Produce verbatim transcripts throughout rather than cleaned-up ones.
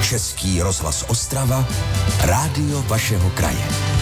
Český rozhlas Ostrava, rádio vašeho kraje.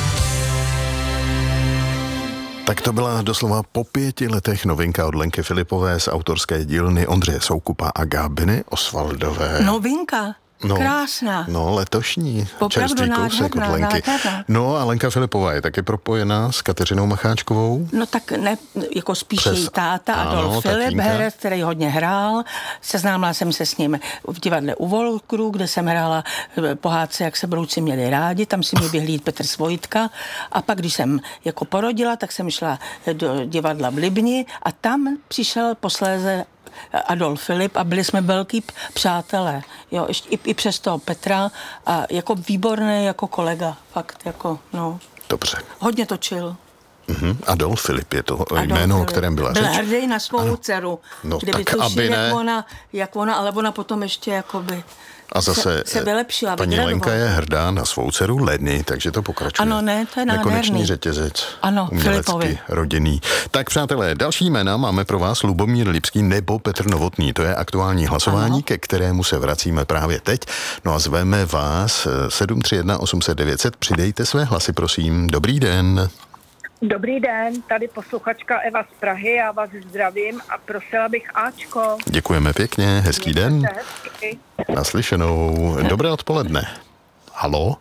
Tak to byla doslova po pěti letech novinka od Lenky Filipové z autorské dílny Ondřeje Soukupa a Gábiny Osvaldové. Novinka? No, krásná. No, letošní. Opravdu čerstvý kousek od Lenky. Nádherná. No a Lenka Filipová je taky propojená s Kateřinou Macháčkovou? No tak ne, jako spíš Přes, její táta ano, Adolf Filip, tatínka. herec, který hodně hrál. Seznámila jsem se s ním v divadle u Volkru, kde jsem hrála pohádce, jak se brouci měli rádi, tam si mě vyhlíd Petr Svojitka. A pak, když jsem jako porodila, tak jsem šla do divadla v Libni a tam přišel posléze Adolf Filip a byli jsme velký přátelé, jo, ještě i, i přes toho Petra a jako výborný jako kolega, fakt, jako, no. Dobře. Hodně točil. Mm-hmm. Adolf Filip je to Adolf jméno, Filip. o kterém byla Byl řeč. hrdý na svou ano. dceru. No kdyby tak, tušil, aby ne. jak ona, jak ona, ale ona potom ještě jakoby A zase se, se vylepšila. paní Lenka je hrdá na svou dceru Leny, takže to pokračuje. Ano, ne, to je nádherný. Nekonečný řetězec. Ano, umělecky Filipovi. rodinný. Tak přátelé, další jména máme pro vás Lubomír Lipský nebo Petr Novotný. To je aktuální hlasování, ano. ke kterému se vracíme právě teď. No a zveme vás sedm tři jedna osm set devět set. Přidejte své hlasy, prosím. Dobrý den. Dobrý den, tady posluchačka Eva z Prahy, já vás zdravím a prosila bych Ačko. Děkujeme pěkně, hezký den. Mějte se hezky. Naslyšenou. Dobré odpoledne. Halo?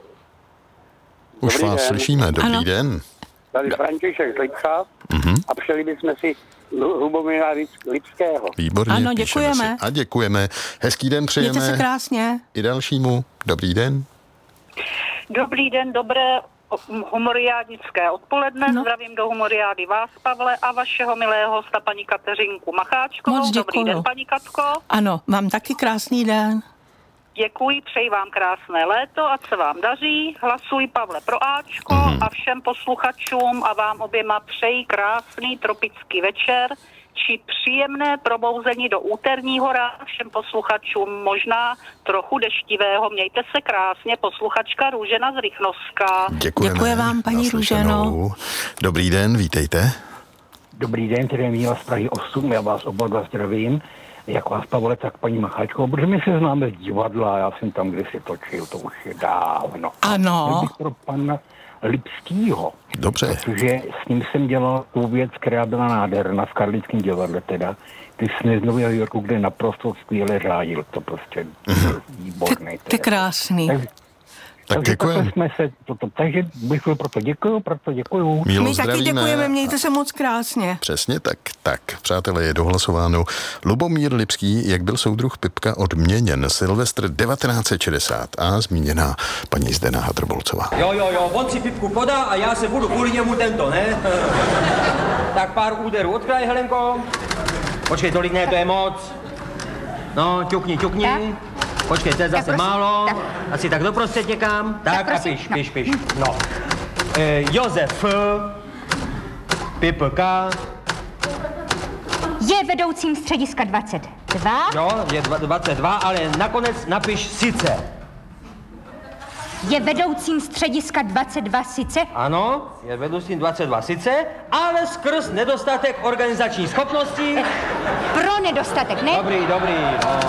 Už Dobrý vás den. slyšíme, dobrý Ano. den. Tady František z Lipcha Mhm. a přeli bychom si Lubomíra Lipského. Výborně, Ano, píšeme děkujeme. si. A děkujeme. Hezký den přejeme. Mějte se krásně. I dalšímu. Dobrý den. Dobrý den, dobré humoriádnické odpoledne, No. no. Zdravím do humoriády vás, Pavle, a vašeho milého hosta, paní Kateřinku Macháčkovou. Moc Dobrý děkuju. den, paní Katko. Ano, mám taky krásný den. Děkuji, přeji vám krásné léto, ať se vám daří. Hlasuj, Pavle, pro Ačko Mhm. a všem posluchačům a vám oběma přeji krásný tropický večer či příjemné probouzení do úterního rána všem posluchačům, možná trochu deštivého. Mějte se krásně, posluchačka Růžena z Rychnovska. Děkujeme. Děkuji vám, paní Naslyšenou. Dobrý den, vítejte. Dobrý den, tady je Míla z Prahy osm, já vás oba dva zdravím. Jak vás, Pavle, tak paní Macháčkovou, protože my se známe z divadla, já jsem tam kdysi točil, to už je dávno. Ano. Měl bych pro pana Lipskýho, Dobře. protože s ním jsem dělal tu věc, která byla nádherná v Karlickém divadle teda, ty sny z Nového Yorku, kde naprosto skvěle řádil, to prostě byl výborný. Ty krásný. Takže, Tak takže děkujeme. takhle jsme se, toto, takže bych proto děkuju, proto děkuju. Mílo, My taky zdravíme. děkujeme, mějte se moc krásně. Přesně tak. Tak, přátelé, je dohlasováno. Lubomír Lipský, jak byl soudruh Pipka odměněn. Silvestr devatenáct set šedesát a zmíněná paní Zdena Hadrbolcová. Jo, jo, jo, on si Pipku podá a já se budu kvůli němu tento, ne? Tak pár úderů od kraje, Helenko. Počkej, tolik ne, to je moc. No, ťukni, ťukni. Počkej, to je zase prosím, málo. tak. Asi tak doprostřed někam. Tak, Tak a prosím, piš, no. piš, piš. No. E, Josef Pipka. Je vedoucím střediska dvacet dva. Jo, je dva- dvacet dva, ale nakonec napiš sice. Je vedoucím střediska dvacet dva sice. Ano, je vedoucím dvacet dva sice, ale skrz nedostatek organizační schopnosti. Pro nedostatek, ne? Dobrý, dobrý, no.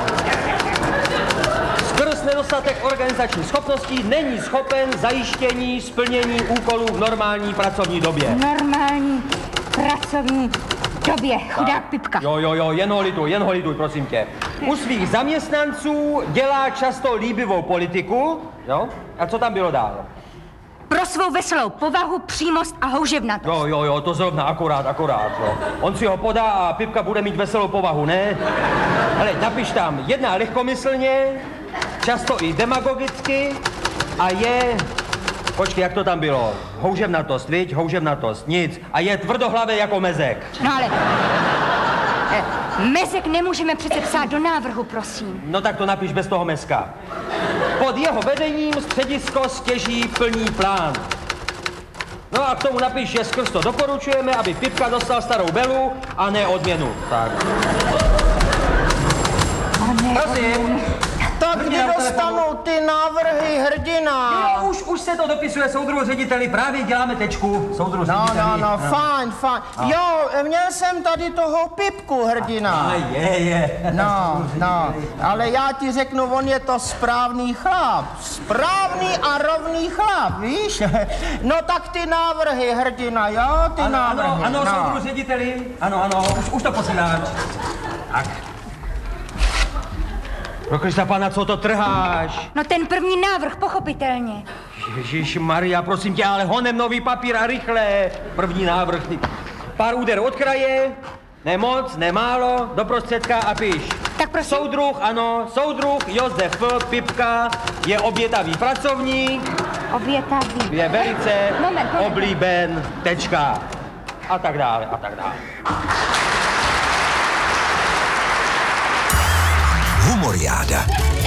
Skrz nedostatek organizační schopností není schopen zajištění splnění úkolů v normální pracovní době. Normální pracovní době. Chudák Pipka. Jo, jo, jo, jen ho lituj, jen ho lituj, prosím tě. U svých zaměstnanců dělá často líbivou politiku, jo? A co tam bylo dál? Pro svou veselou povahu, přímost a houževnatost. Jo, jo, jo, to zrovna akorát, akorát, jo. On si ho podá a Pipka bude mít veselou povahu, ne? Hele, napiš tam, jedná lehkomyslně, často i demagogicky a je... Počkej, jak to tam bylo? Houževnatost, viď? Houževnatost, nic. A je tvrdohlavé jako mezek. No ale... eh, Mezek nemůžeme přece psát do návrhu, prosím. No tak to napiš bez toho mezka. Pod jeho vedením středisko stěží plní plán. No a k tomu napiš, že skrz to doporučujeme, aby Pipka dostal starou belu a ne odměnu. Tak. A ne, Prosím. Tak někdo telefonu. dostanu ty návrhy hrdina. Jo, už, už se to dopisuje soudruhu řediteli, právě děláme tečku, soudruhu No, řediteli. no, no, fajn, fajn. Jo, měl jsem tady toho Pipku hrdina. A je, je. No, no, ale já ti řeknu, on je to správný chlap. Správný a rovný chlap, víš? No tak ty návrhy hrdina, jo, ty ano, návrhy. Ano, ano, no. soudruhu řediteli, ano, ano, už, už to posílám. Tak. Pro Krista pána, co to trháš? No ten první návrh, pochopitelně. Ježišmarja, prosím tě, ale honem nový papír a rychle. První návrh. Pár úderů od kraje, nemoc, nemálo, do prostředka a píš. Tak prosím. Soudruh, ano, soudruh Josef Pipka je obětavý pracovník. Obětavý. Je velice Moment, moment. oblíben, tečka. A tak dále, a tak dále. Humoriáda.